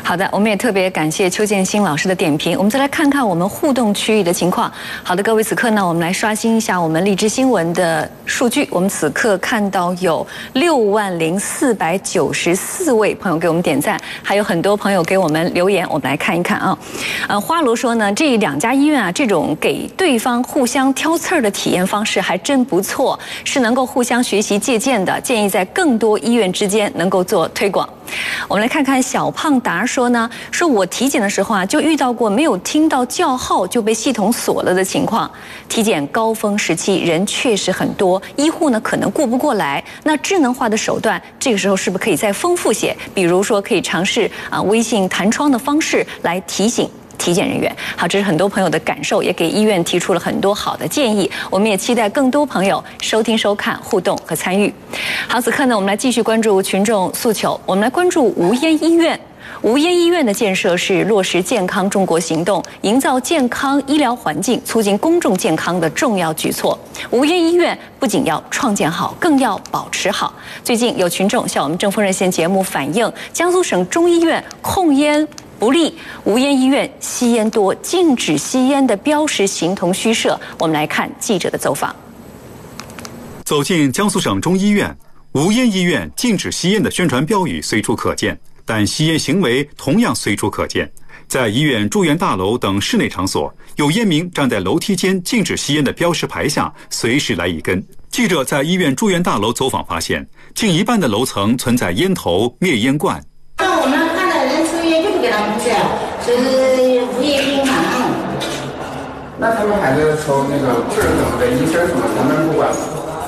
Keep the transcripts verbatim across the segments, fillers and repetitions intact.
好的，我们也特别感谢邱建新老师的点评。我们再来看看我们互动区域的情况。好的，各位，此刻呢，我们来刷新一下我们荔枝新闻的数据。我们此刻看到有六万零四百九十四位朋友给我们点赞，还有很多朋友给我们留言。我们来看一看啊。呃，花罗说呢，这两家医院啊，这种给对方互相挑刺儿的体验方式还真不错，是能够互相学习借鉴的。建议在更多医院之间能够做推广。我们来看看小胖达说呢，说我体检的时候啊，就遇到过没有听到叫号就被系统锁了的情况。体检高峰时期人确实很多，医护呢可能顾不过来。那智能化的手段，这个时候是不是可以再丰富些？比如说可以尝试啊微信弹窗的方式来提醒体检人员。好，这是很多朋友的感受，也给医院提出了很多好的建议。我们也期待更多朋友收听、收看、互动和参与。好，此刻呢，我们来继续关注群众诉求。我们来关注无烟医院。无烟医院的建设是落实健康中国行动、营造健康医疗环境、促进公众健康的重要举措。无烟医院不仅要创建好，更要保持好。最近有群众向我们正风热线节目反映，江苏省中医院控烟不力，无烟医院吸烟多，禁止吸烟的标识形同虚设。我们来看记者的走访。 走进江苏省中医院，无烟医院禁止吸烟的宣传标语随处可见，但吸烟行为同样随处可见。在医院住院大楼等室内场所，有烟民站在楼梯间禁止吸烟的标识牌下，随时来一根。记者在医院住院大楼走访发现，近一半的楼层存在烟头、灭烟罐。 那我们看到人抽烟就不给他们吃，是无烟病嘛。 那他们还是抽那个不是怎么的医生什么，他们不管吗？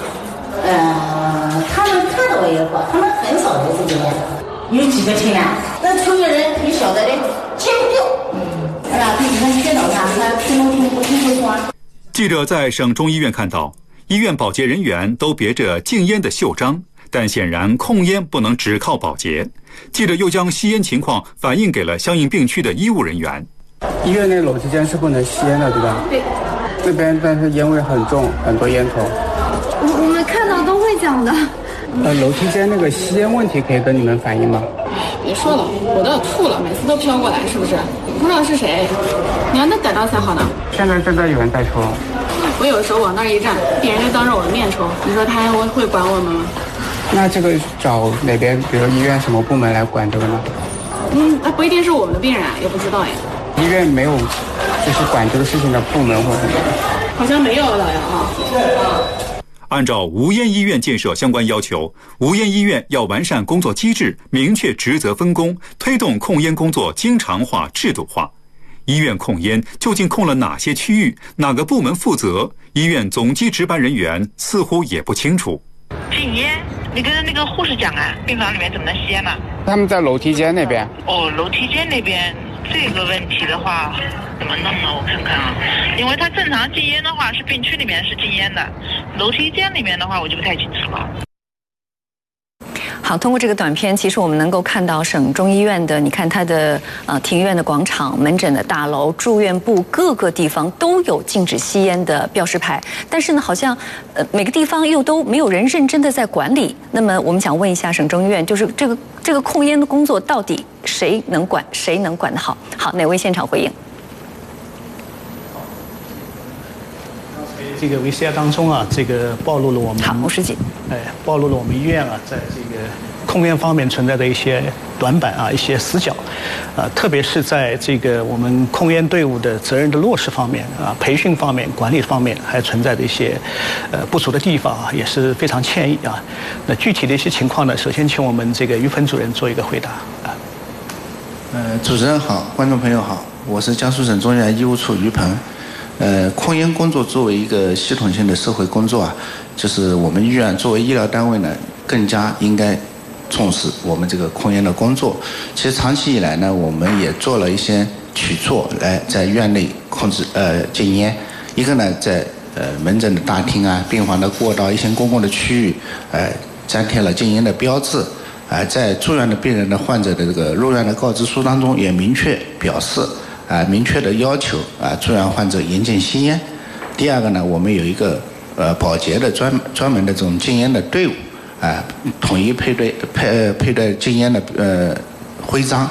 呃，他们看到我也管，他们很少抽这个烟。有几个亲啊？那抽烟人挺小的嘞，切不掉。嗯，哎呀，对，你看电脑上，他听都听不听不说。 记者在省中医院看到，医院保洁人员都别着禁烟的袖章，但显然控烟不能只靠保洁。记者又将吸烟情况反映给了相应病区的医务人员。 医院那楼梯间是不能吸烟的，对吧？ 对。 那边但是烟味很重，很多烟头。 我我们看到都会讲的。 呃，楼梯间那个吸烟问题可以跟你们反映吗？ 别说了，我都要吐了，每次都飘过来，是不是？不知道是谁，你让他逮到才好呢。 现在正在有人在抽。 我有时候往那儿一站，病人就当着我的面抽，你说他还会会管我们吗？ 那这个找哪边，比如医院什么部门来管这个呢？ 嗯，那不一定是我们的病人，也不知道呀。 医院没有就是管这个事情的部门或者什么？ 好像没有，老杨啊。 按照无烟医院建设相关要求，无烟医院要完善工作机制，明确职责分工，推动控烟工作经常化、制度化。医院控烟究竟控了哪些区域？哪个部门负责？医院总机值班人员似乎也不清楚。 禁烟，你跟那个护士讲啊，病房里面怎么能吸烟呢？ 他们在楼梯间那边。 哦，楼梯间那边这个问题的话，怎么弄呢？我看看啊，因为他正常禁烟的话是病区里面是禁烟的，楼梯间里面的话我就不太清楚了。 好，通过这个短片，其实我们能够看到省中医院的，你看它的呃庭院的广场、门诊的大楼、住院部各个地方都有禁止吸烟的标识牌，但是呢，好像呃每个地方又都没有人认真的在管理。那么我们想问一下省中医院，就是这个这个控烟的工作到底谁能管，谁能管得好？好，哪位现场回应？ 这个 V C R 当中啊，这个暴露了我们好，吴书记， 哎，暴露了我们医院啊，在这个控烟方面存在的一些短板啊，一些死角，啊，特别是在这个我们控烟队伍的责任的落实方面啊，培训方面、管理方面还存在的一些呃不足的地方啊，也是非常歉意啊。那具体的一些情况呢，首先请我们这个于鹏主任做一个回答啊。 呃，主持人好，观众朋友好，我是江苏省中医院医务处于鹏。呃，控烟工作作为一个系统性的社会工作啊，就是我们医院作为医疗单位呢，更加应该重视我们这个控烟的工作。其实长期以来呢，我们也做了一些举措来在院内控制呃禁烟。一个呢，在呃门诊的大厅啊、病房的过道、一些公共的区域，呃粘贴了禁烟的标志。啊、呃，在住院的病人的患者的这个入院的告知书当中，也明确表示。啊，明确的要求啊，住院患者严禁吸烟。第二个呢，我们有一个呃保洁的专专门的这种禁烟的队伍啊，统一配对配佩戴禁烟的呃徽章。